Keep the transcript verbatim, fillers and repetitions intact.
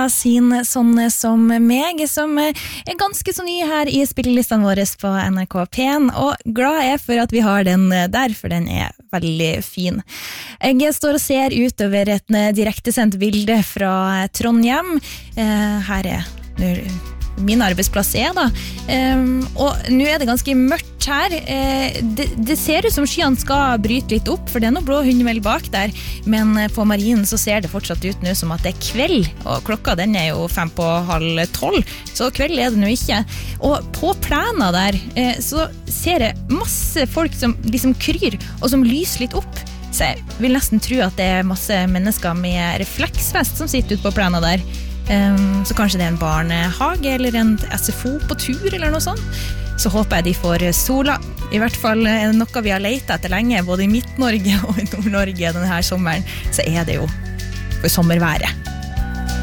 Magasin, sånne som meg, som er ganske så ny her i spillelistene våre på N R K P en, og glad er for at vi har den der, for den er veldig fin. Jeg står og ser utover et direktesendt bilde fra Trondheim. Her er min arbeidsplass er da, um, og nå er det ganske mørkt her. Uh, det, det ser ut som skyene skal bryte litt opp, for det er noe blå hundemel bak der, men på marinen så ser det fortsatt ut nå som at det er kveld, og klokka den er jo fem på halv tolv, så kveld er det nå ikke. Og på plena der uh, så ser jeg masse folk som liksom kryr, og som lyser litt opp. Så jeg vil nesten tro at det er masse mennesker med refleksvest som sitter ute på plena der. Um, så kanskje det er en barnehage eller en S F O på tur eller noe sånt. Så håper jeg de får sola. I hvert fall er det noe vi har letet etter lenge, både i Midt-Norge og i Nord-Norge denne her sommeren. Så er det jo for sommerværet.